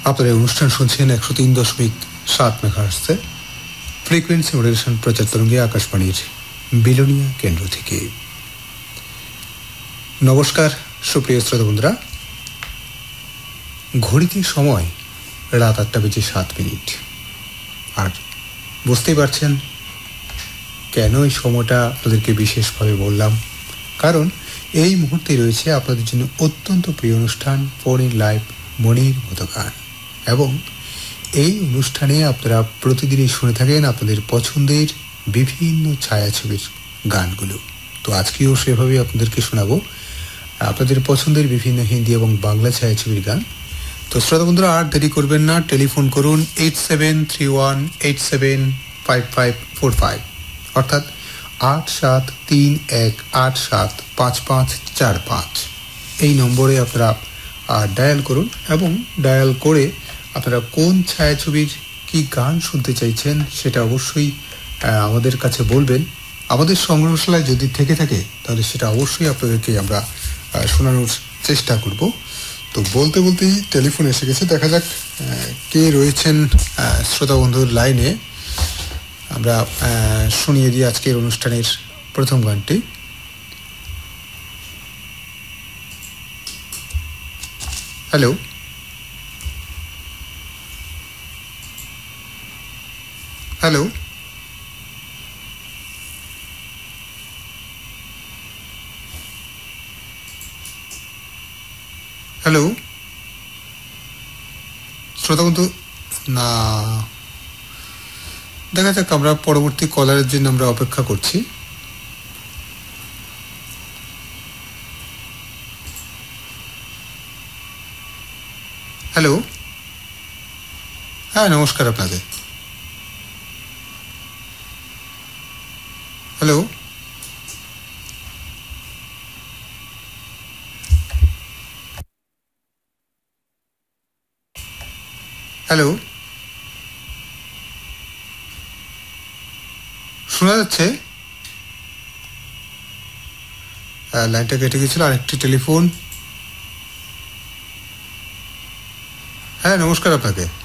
আপনারা অনুষ্ঠান শুনছেন 103.7 মেগাহার্টজে ফ্রিকোয়েন্সি মডুলেশন প্রচার তরঙ্গে আকাশবাণীর বিলোনিয়া কেন্দ্র থেকে। নমস্কার সুপ্রিয় শ্রোতা বন্ধুরা, ঘড়িতে সময় রাত 8:07। আর বুঝতেই পারছেন কেন এই সময়টা আপনাদেরকে বিশেষভাবে বললাম, কারণ এই মুহূর্তে রয়েছে আপনাদের জন্য অত্যন্ত প্রিয় অনুষ্ঠান ফোন-ইন লাইভ মনির মতো গান। এবং এই অনুষ্ঠানে আপনারা প্রতিদিনই শুনে থাকেন আপনাদের পছন্দের বিভিন্ন ছায়াছবির গানগুলো। তো আজকেও সেভাবে আপনাদেরকে শোনাবো আপনাদের পছন্দের বিভিন্ন হিন্দি এবং বাংলা ছায়াছবির গান। তো শ্রোতা বন্ধুরা, আর দেরি করবেন না, টেলিফোন করুন 8731875545, অর্থাৎ 8731875545। এই নম্বরে আপনারা ডায়াল করুন এবং ডায়াল করে আপনারা কোন ছায়াছবির কি গান শুনতে চাইছেন সেটা অবশ্যই আমাদের কাছে বলবেন। আমাদের সংগ্রহশালায় যদি থেকে থাকে তাহলে সেটা অবশ্যই আপনাদেরকে আমরা শোনানোর চেষ্টা করব। তো বলতে বলতেই টেলিফোন এসে গেছে, দেখা যাক কে রয়েছেন শ্রোতা বন্ধুর লাইনে। আমরা শুনিয়ে দিই আজকের অনুষ্ঠানের প্রথম গানটি। হ্যালো, হ্যালো, হ্যালো শ্রোতা বন্ধু, না দেখা যাক, আমরা পরবর্তী কলারের জন্য আমরা অপেক্ষা করছি। হ্যালো, হ্যাঁ নমস্কার আপনাদের। হ্যালো, হ্যালো, শোনা যাচ্ছে? লাইনটা কেটে গেছিল। আরেকটি টেলিফোন। হ্যাঁ নমস্কার আপনাকে।